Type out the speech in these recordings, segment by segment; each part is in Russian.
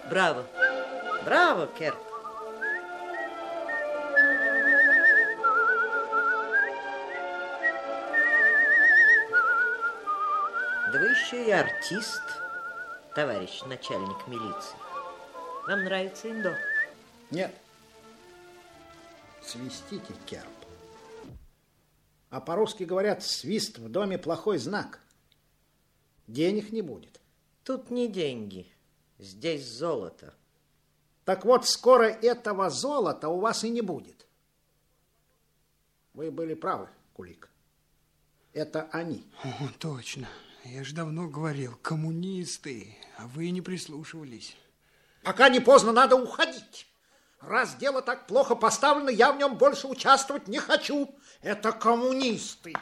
Браво! Браво, Керп! Да вы еще и артист, товарищ начальник милиции. Вам нравится Индо? Нет. Свистите, Керп. А по-русски говорят, свист в доме плохой знак. Денег не будет. Тут не деньги, здесь золото. Так вот, скоро этого золота у вас и не будет. Вы были правы, Кулик. Это они. О, точно. Я же давно говорил, коммунисты, а вы не прислушивались. Пока не поздно, надо уходить. Раз дело так плохо поставлено, я в нем больше участвовать не хочу. Это коммунисты.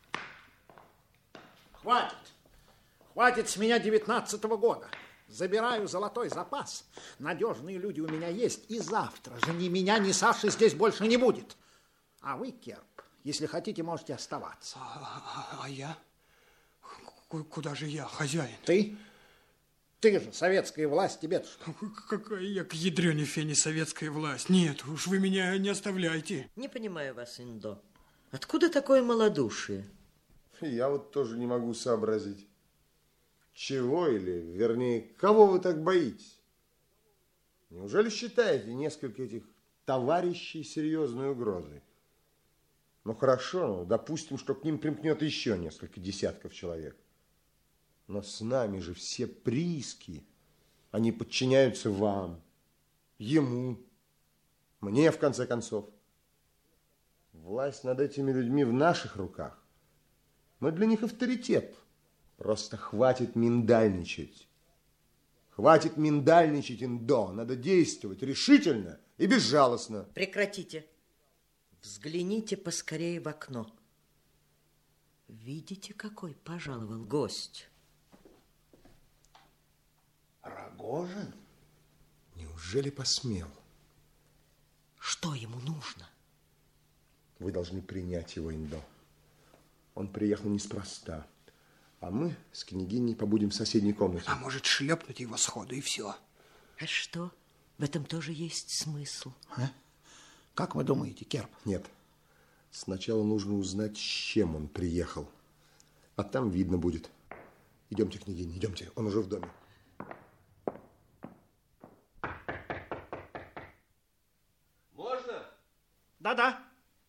Хватит. Хватит с меня 19-го года. Забираю золотой запас. Надежные люди у меня есть. И завтра же ни меня, ни Саши здесь больше не будет. А вы, Керп, если хотите, можете оставаться. А я? Куда же я, хозяин? Ты? Ты же советская власть, тебе-то что? Какая я к ядрене фене советская власть? Нет, уж вы меня не оставляйте. Не понимаю вас, Индо. Откуда такое малодушие? Я вот тоже не могу сообразить. Чего или, вернее, кого вы так боитесь? Неужели считаете несколько этих товарищей серьезной угрозой? Ну хорошо, допустим, что к ним примкнет еще несколько десятков человек. Но с нами же все прииски. Они подчиняются вам, ему, мне, в конце концов. Власть над этими людьми в наших руках. Мы для них авторитет. Просто хватит миндальничать. Хватит миндальничать, Индо. Надо действовать решительно и безжалостно. Прекратите. Взгляните поскорее в окно. Видите, какой пожаловал гость? Рогожин? Неужели посмел? Что ему нужно? Вы должны принять его, Индо. Он приехал неспроста. А мы с княгиней побудем в соседней комнате. А может, шлепнуть его сходу и все. А что? В этом тоже есть смысл. А? Как вы думаете, Керп? Нет. Сначала нужно узнать, с чем он приехал. А там видно будет. Идемте, княгиня, идемте. Он уже в доме. Можно? Да-да.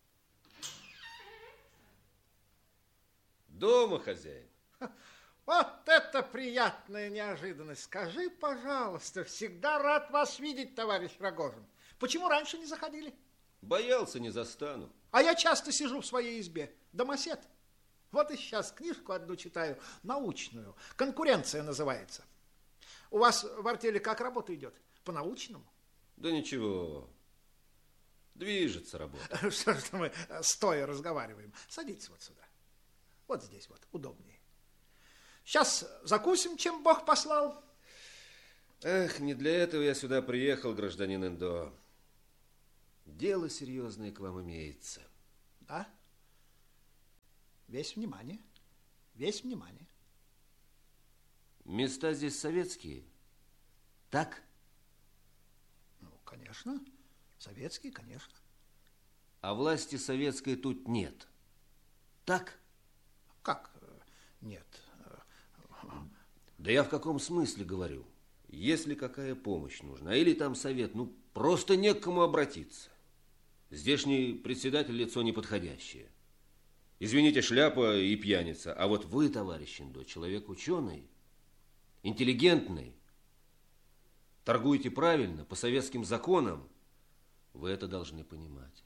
Дома, хозяин. Вот это приятная неожиданность. Скажи, пожалуйста, всегда рад вас видеть, товарищ Рогожин. Почему раньше не заходили? Боялся, не застану. А я часто сижу в своей избе. Домосед. Вот и сейчас книжку одну читаю, научную. «Конкуренция» называется. У вас в артели как работа идет? По-научному? Да ничего. Движется работа. Что ж мы стоя разговариваем? Садитесь вот сюда. Вот здесь вот, удобнее. Сейчас закусим, чем Бог послал. Эх, не для этого я сюда приехал, гражданин Индо. Дело серьезное к вам имеется. Да? Весь внимание. Весь внимание. Места здесь советские. Так? Ну, конечно. Советские, конечно. А власти советской тут нет. Так? Как нет? Да я в каком смысле говорю? Если какая помощь нужна, или там совет, ну, просто не к кому обратиться. Здешний председатель лицо неподходящее. Извините, шляпа и пьяница. А вот вы, товарищ Индо, человек ученый, интеллигентный, торгуете правильно, по советским законам. Вы это должны понимать.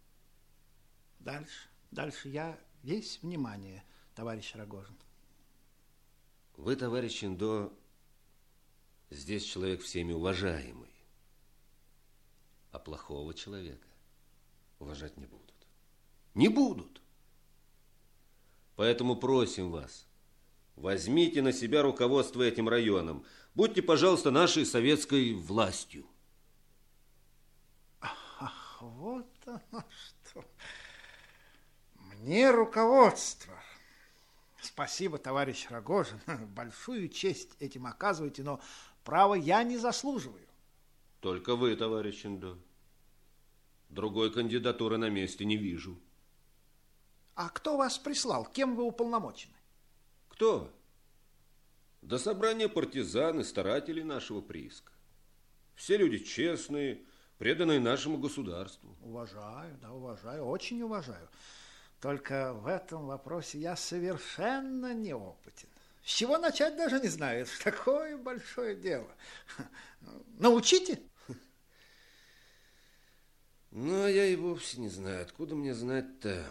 Дальше я весь внимание, товарищ Рогожин. Вы, товарищ Индо, здесь человек всеми уважаемый. А плохого человека уважать не будут. Не будут. Поэтому просим вас, возьмите на себя руководство этим районом. Будьте, пожалуйста, нашей советской властью. Ах, вот оно что. Мне руководство. Спасибо, товарищ Рогожин. Большую честь этим оказываете, но Право, я не заслуживаю. Только вы, товарищ Индо. Другой кандидатуры на месте не вижу. А кто вас прислал? Кем вы уполномочены? Кто? До собрания партизан и старателей нашего прииска. Все люди честные, преданные нашему государству. Уважаю, да, уважаю, очень уважаю. Только в этом вопросе я совершенно неопытен. С чего начать даже не знаю. Это такое большое дело. Научите? Ну, а я и вовсе не знаю. Откуда мне знать-то?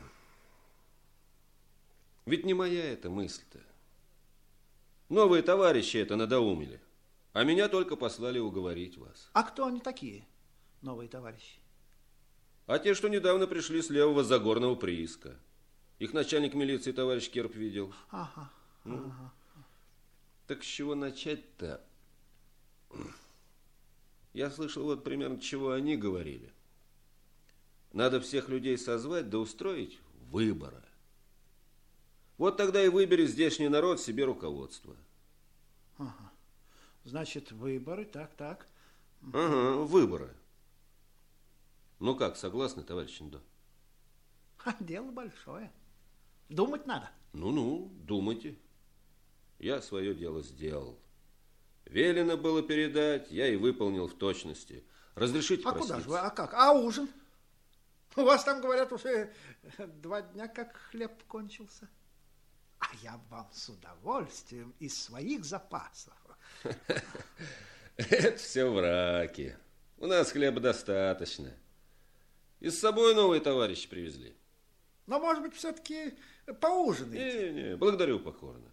Ведь не моя эта мысль-то. Новые товарищи это надоумили. А меня только послали уговорить вас. А кто они такие, новые товарищи? А те, что недавно пришли с левого Загорного прииска. Их начальник милиции товарищ Керп видел. Ага. Ага. Так с чего начать-то? Я слышал вот примерно, чего они говорили. Надо всех людей созвать да устроить выборы. Вот тогда и выберет здешний народ себе руководство. Ага. Значит, выборы, так. Ага, выборы. Ну как, согласны, товарищ Индо? Дело большое. Думать надо. Ну, думайте. Я свое дело сделал. Велено было передать, я и выполнил в точности. Разрешите проститься? Куда же вы, а как? А ужин? У вас там, говорят, уже 2 дня как хлеб кончился. А я вам с удовольствием из своих запасов. Это все враки. У нас хлеба достаточно. И с собой новые товарищи привезли. Но, может быть, все-таки поужинаете? Не, благодарю покорно.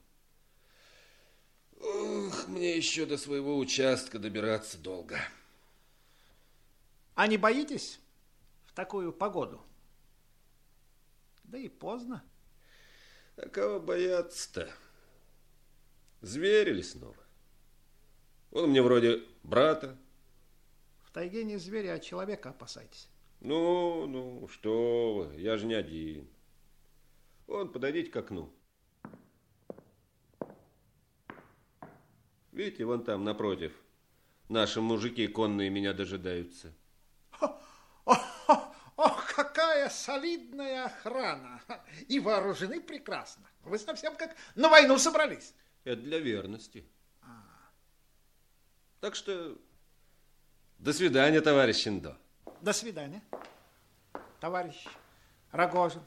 Ох, мне еще до своего участка добираться долго. А не боитесь в такую погоду? Да и поздно. А кого бояться-то? Зверили снова. Он мне вроде брата. В тайге не зверя, а человека опасайтесь. Ну, что вы, я же не один. Вон, подойдите к окну. Видите, вон там, напротив, наши мужики конные меня дожидаются. Ох, какая солидная охрана. И вооружены прекрасно. Вы совсем как на войну собрались. Это для верности. Так что до свидания, товарищ Индо. До свидания, товарищ Рогожин.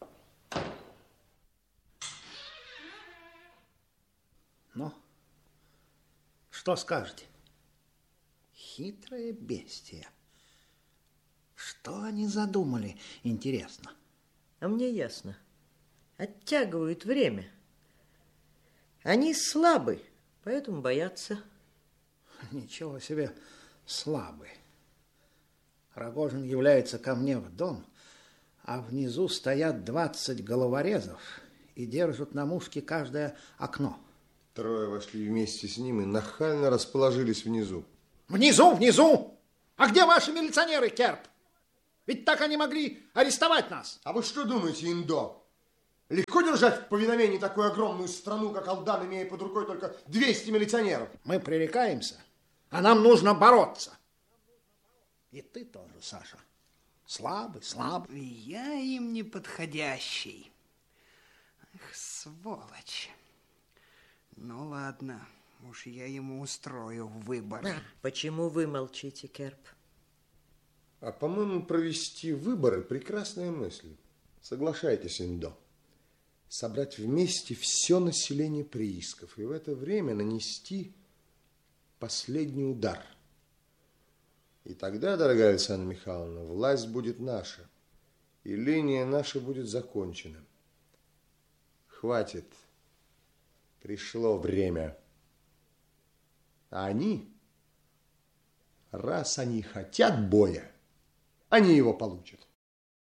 Ну, что скажете? Хитрое бестия. Что они задумали, интересно? А мне ясно. Оттягивают время. Они слабы, поэтому боятся. Ничего себе, слабы. Рогожин является ко мне в дом, а внизу стоят 20 головорезов и держат на мушке каждое окно. 3 вошли вместе с ним и нахально расположились внизу. Внизу? А где ваши милиционеры, Керп? Ведь так они могли арестовать нас. А вы что думаете, Индо? Легко держать в повиновении такую огромную страну, как Алдан, имея под рукой только 200 милиционеров? Мы пререкаемся, а нам нужно бороться. И ты тоже, Саша. Слабый. Я им не подходящий. Эх, сволочь. Ну ладно, уж я ему устрою выборы. Почему вы молчите, Керп? А, по-моему, провести выборы – прекрасная мысль. Соглашайтесь, Индо. Собрать вместе все население приисков и в это время нанести последний удар. И тогда, дорогая Александра Михайловна, власть будет наша, и линия наша будет закончена. Хватит. Пришло время. А они, раз они хотят боя, они его получат.